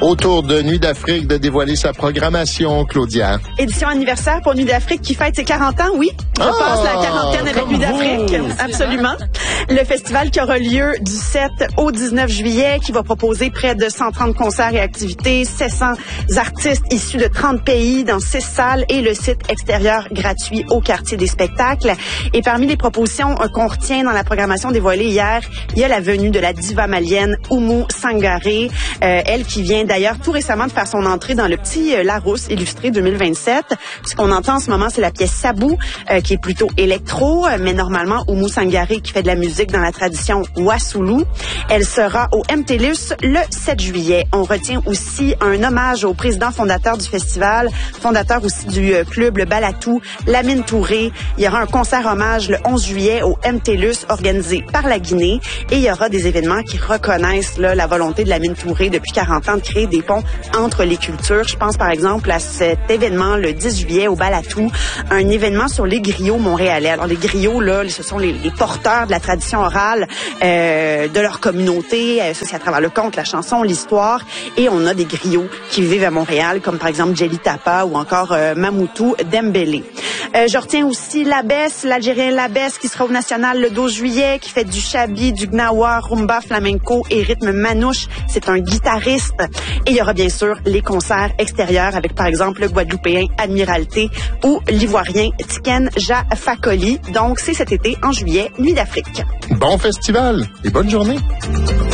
Autour de Nuit d'Afrique de dévoiler sa programmation, Claudia. Édition anniversaire pour Nuit d'Afrique qui fête ses 40 ans, oui. Je passe la quarantaine avec Nuit d'Afrique. Absolument. Le festival qui aura lieu du 7 au 19 juillet, qui va proposer près de 130 concerts et activités, 700 artistes issus de 30 pays dans 6 salles et le site extérieur gratuit au quartier des spectacles. Et parmi les propositions qu'on retient dans la programmation dévoilée hier, il y a la venue de la diva malienne Oumou Sangaré, elle qui vient d'ailleurs tout récemment de faire son entrée dans le petit Larousse illustré 2027. Ce qu'on entend en ce moment, c'est la pièce Sabou, qui est plutôt électro, mais normalement Oumou Sangaré qui fait de la musique dans la tradition Wassoulou. Elle sera au MTLUS le 7 juillet. On retient aussi un hommage au président fondateur du festival, fondateur aussi du club Le Balatou, Lamine Touré. Il y aura un concert hommage le 11 juillet au MTLUS organisé par la Guinée et il y aura des événements qui reconnaissent là, la volonté de Lamine Touré depuis 40 ans de créer des ponts entre les cultures. Je pense par exemple à cet événement le 10 juillet au Balatou, un événement sur les griots montréalais. Alors les griots, là, ce sont les porteurs de la tradition orale de leur communauté, associée à travers le conte, la chanson, l'histoire. Et on a des griots qui vivent à Montréal, comme par exemple Jelly Tapa ou encore Mamoutou Dembélé. Je retiens aussi Labès, l'Algérien Labès, qui sera au National le 12 juillet, qui fait du chabi, du gnawa, rumba, flamenco et rythme manouche. C'est un guitariste. Et il y aura bien sûr les concerts extérieurs avec par exemple le Guadeloupéen Admiralité ou l'Ivoirien Tiken Jah Fakoly. Donc c'est cet été, en juillet, Nuit d'Afrique. Bon festival et bonne journée.